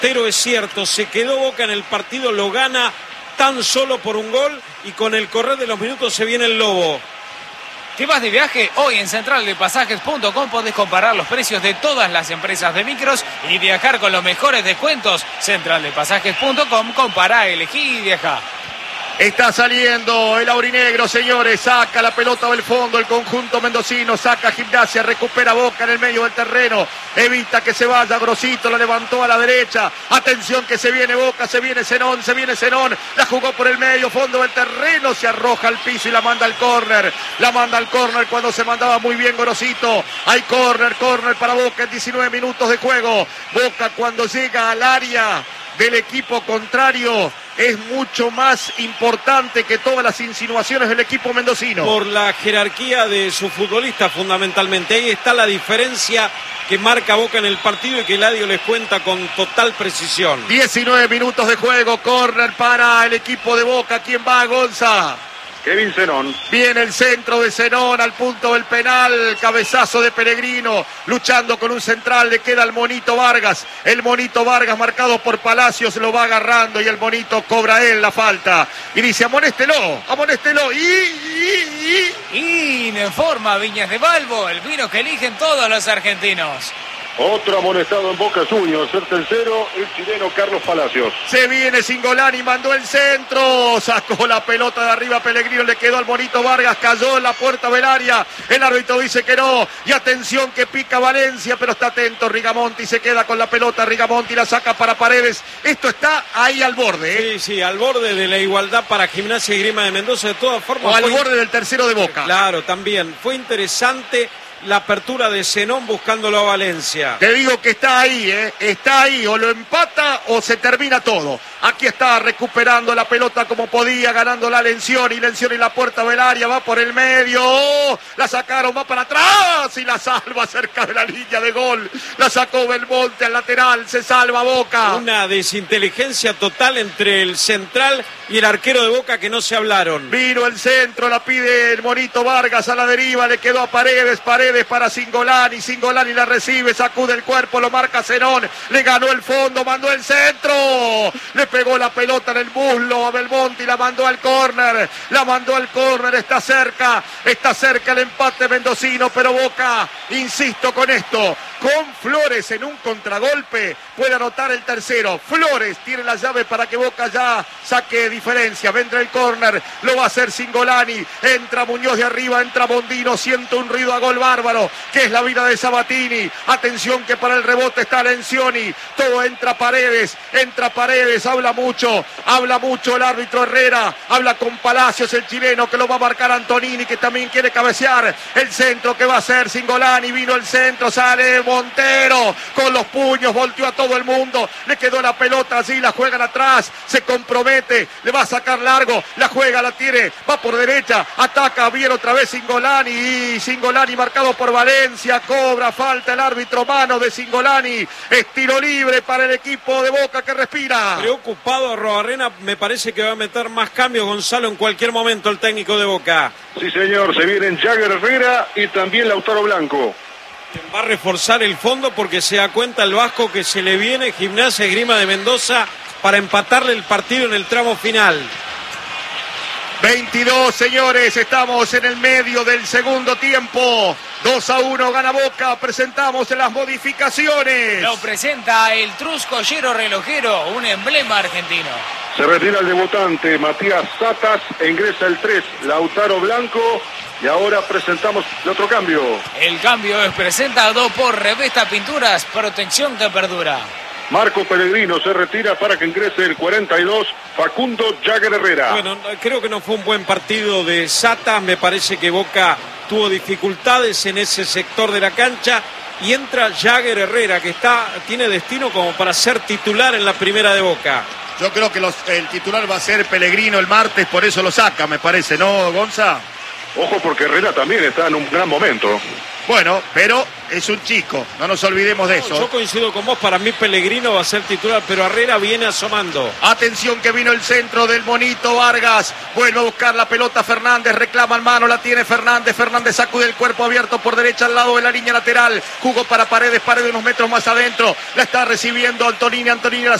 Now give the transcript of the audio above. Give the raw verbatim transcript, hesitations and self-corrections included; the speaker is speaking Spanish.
Pero es cierto, se quedó Boca en el partido, lo gana tan solo por un gol y con el correr de los minutos se viene el Lobo. ¿Te vas de viaje? Hoy en central de pasajes punto com podés comparar los precios de todas las empresas de micros y viajar con los mejores descuentos. central de pasajes punto com, compará, elegí y viajá. Está saliendo el aurinegro, señores. Saca la pelota del fondo el conjunto mendocino. Saca Gimnasia, recupera Boca en el medio del terreno. Evita que se vaya Grosito, la levantó a la derecha. Atención que se viene Boca, se viene Zenón, se viene Zenón. La jugó por el medio, fondo del terreno. Se arroja al piso y la manda al córner. La manda al córner cuando se mandaba muy bien Grosito. Hay córner, córner para Boca en diecinueve minutos de juego. Boca cuando llega al área del equipo contrario es mucho más importante que todas las insinuaciones del equipo mendocino. Por la jerarquía de su futbolista fundamentalmente. Ahí está la diferencia que marca Boca en el partido y que Eladio les cuenta con total precisión. diecinueve minutos de juego, córner para el equipo de Boca. ¿Quién va, Gonza? Kevin Zenón. Viene el centro de Zenón al punto del penal, cabezazo de Pellegrino, luchando con un central, le queda al Monito Vargas, el Monito Vargas marcado por Palacios, lo va agarrando y el Monito cobra él la falta y dice amonéstelo, amonéstelo y... y, y... y en forma Viñas de Balbo, el vino que eligen todos los argentinos. Otro amonestado en Boca Juniors, el tercero, el chileno Carlos Palacios. Se viene Singolani, mandó el centro, sacó la pelota de arriba Pellegrino, le quedó al Monito Vargas, cayó en la puerta del área, el árbitro dice que no, y atención que pica Valencia, pero está atento Rigamonti, se queda con la pelota, Rigamonti la saca para Paredes, esto está ahí al borde. ¿eh? Sí, sí, al borde de la igualdad para Gimnasia y Grima de Mendoza, de todas formas. O al fue... borde del tercero de Boca. Claro, también, fue interesante la apertura de Zenón buscándolo a Valencia. Te digo que está ahí, ¿eh? Está ahí, o lo empata o se termina todo. Aquí está recuperando la pelota como podía, ganando la Lencioni, Lencioni en la puerta del área, va por el medio, oh, la sacaron, va para atrás y la salva cerca de la línea de gol. La sacó Belmonte al lateral, se salva Boca. Una desinteligencia total entre el central y el arquero de Boca que no se hablaron. Vino el centro, la pide el Monito Vargas a la deriva, le quedó a Paredes, Paredes para Singolani, Singolani la recibe, sacude el cuerpo, lo marca Zenón, le ganó el fondo, mandó el centro, le pegó la pelota en el muslo a Belmonte y la mandó al córner, la mandó al córner, está cerca, está cerca el empate mendocino, pero Boca, insisto con esto, con Flores en un contragolpe puede anotar el tercero. Flores tiene la llave para que Boca ya saque diferencia. Vendrá el córner, lo va a hacer Singolani. Entra Muñoz de arriba, entra Bondino, siente un ruido a gol bárbaro, que es la vida de Sabatini. Atención que para el rebote está Lencioni. Todo entra Paredes, entra Paredes, habla mucho, habla mucho el árbitro Herrera, habla con Palacios, el chileno que lo va a marcar Antonini, que también quiere cabecear. El centro que va a hacer Singolani, vino el centro, sale Montero con los puños, volteó a todo el mundo, le quedó la pelota allí, la juegan atrás, se compromete, le va a sacar largo, la juega, la tiene, va por derecha, ataca bien otra vez Singolani, y Singolani marcado por Valencia, cobra falta el árbitro, mano de Singolani, es tiro libre para el equipo de Boca que respira. Preocupado Arrobarrena, me parece que va a meter más cambios Gonzalo en cualquier momento el técnico de Boca. Sí señor, se vienen Jagger Herrera y también Lautaro Blanco. Va a reforzar el fondo porque se da cuenta el Vasco que se le viene Gimnasia y Grima de Mendoza para empatarle el partido en el tramo final. veintidós, señores, estamos en el medio del segundo tiempo. dos a uno gana Boca, presentamos las modificaciones. Lo presenta el Trusco Yero Relojero, un emblema argentino. Se retira el debutante Matías Satas, e ingresa el tres, Lautaro Blanco. Y ahora presentamos el otro cambio. El cambio es presentado por Revesta Pinturas, protección que perdura. Marco Pellegrino se retira para que ingrese el cuarenta y dos, Facundo Jagger Herrera. Bueno, creo que no fue un buen partido de Satas, me parece que Boca tuvo dificultades en ese sector de la cancha y entra Jagger Herrera, que está tiene destino como para ser titular en la primera de Boca. Yo creo que los, el titular va a ser Pellegrino el martes, por eso lo saca, me parece, ¿no, Gonza? Ojo porque Herrera también está en un gran momento. Bueno, pero es un chico, no nos olvidemos de eso. Yo coincido con vos, para mí Pellegrino va a ser titular, pero Herrera viene asomando. Atención que vino el centro del Monito Vargas, vuelve a buscar la pelota Fernández, reclama en mano, la tiene Fernández, Fernández sacude el cuerpo abierto por derecha al lado de la línea lateral, jugó para Paredes, Paredes unos metros más adentro, la está recibiendo Antonini, Antonini la